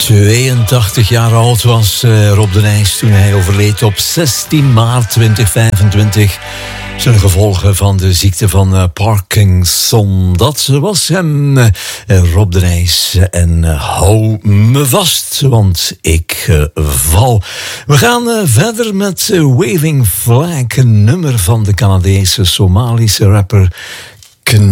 82 jaar oud was Rob de Nijs toen hij overleed op 16 maart 2025. Zijn gevolgen van de ziekte van Parkinson. Dat was hem, Rob de Nijs. En hou me vast, want ik val. We gaan verder met Waving Flag, een nummer van de Canadese Somalische rapper